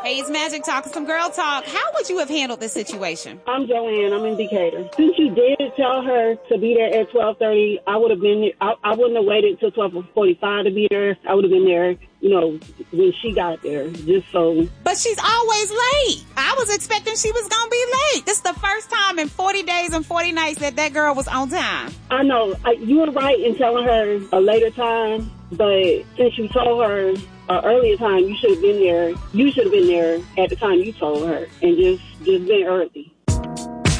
Hey, it's Magic talking some girl talk. How would you have handled this situation? I'm Joanne. I'm in Decatur. Since you did tell her to be there at 12:30, I would have been. I wouldn't have waited till 12:45 to be there. I would have been there, when she got there, just so. But she's always late. I was expecting she was gonna be late. This is the first time in 40 days and 40 nights that girl was on time. I know. You were right in telling her a later time, but since you told her earlier time, you should have been there. You should have been there at the time you told her, and just been early.